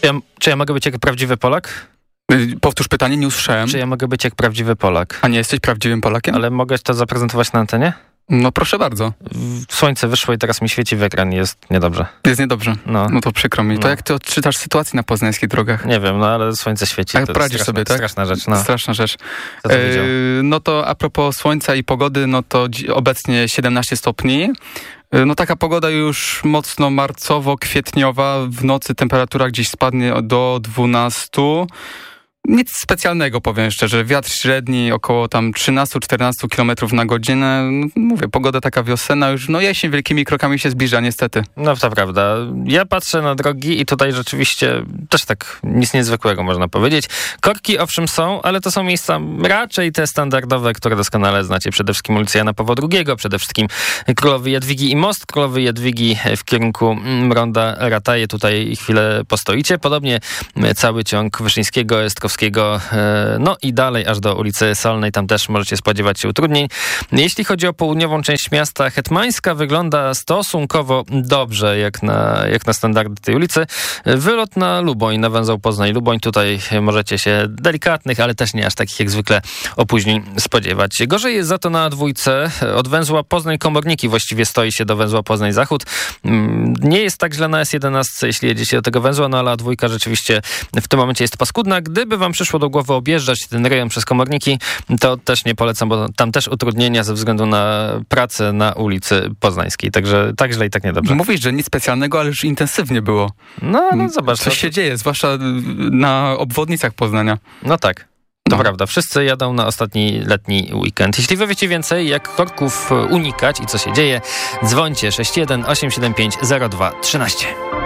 Czy ja mogę być jak prawdziwy Polak? Powtórz pytanie, nie usłyszałem. Czy ja mogę być jak prawdziwy Polak? A nie jesteś prawdziwym Polakiem? Ale mogę to zaprezentować na antenie? No proszę bardzo. Słońce wyszło i teraz mi świeci w ekran i jest niedobrze. Jest niedobrze. No to przykro mi. To jak ty odczytasz sytuację na poznańskich drogach? Nie wiem, ale słońce świeci. A poradzisz sobie, tak? Straszna rzecz. Straszna rzecz. Kto to widział? No to a propos słońca i pogody, no to obecnie 17 stopni. No taka pogoda już mocno marcowo-kwietniowa. W nocy temperatura gdzieś spadnie do 12. Nic specjalnego, powiem szczerze. Wiatr średni około tam 13-14 km na godzinę. Mówię, pogoda taka wiosenna już, jesień wielkimi krokami się zbliża, niestety. No to prawda. Ja patrzę na drogi i tutaj rzeczywiście też tak nic niezwykłego można powiedzieć. Korki owszem są, ale to są miejsca raczej te standardowe, które doskonale znacie. Przede wszystkim ulica Jana Pawła II, przede wszystkim Królowej Jadwigi i most Królowej Jadwigi w kierunku Ronda Rataje. Tutaj chwilę postoicie. Podobnie cały ciąg Wyszyńskiego, Estkowskiego, no i dalej aż do ulicy Solnej, tam też możecie spodziewać się utrudnień. Jeśli chodzi o południową część miasta, Hetmańska wygląda stosunkowo dobrze, jak na standardy tej ulicy. Wylot na Luboń, na węzeł Poznań-Luboń, tutaj możecie się delikatnych, ale też nie aż takich jak zwykle opóźnień spodziewać. Gorzej jest za to na dwójce, od węzła Poznań-Komorniki właściwie stoi się do węzła Poznań-Zachód. Nie jest tak źle na S11, jeśli jedziecie do tego węzła, ale A2 rzeczywiście w tym momencie jest paskudna. Gdyby wam przyszło do głowy objeżdżać ten rejon przez Komorniki, to też nie polecam, bo tam też utrudnienia ze względu na pracę na ulicy Poznańskiej. Także tak źle i tak niedobrze. Mówisz, że nic specjalnego, ale już intensywnie było. No zobacz. Coś się dzieje, zwłaszcza na obwodnicach Poznania. No tak. To prawda. Wszyscy jadą na ostatni letni weekend. Jeśli wy wiecie więcej, jak korków unikać i co się dzieje, dzwońcie 61 875 02 13.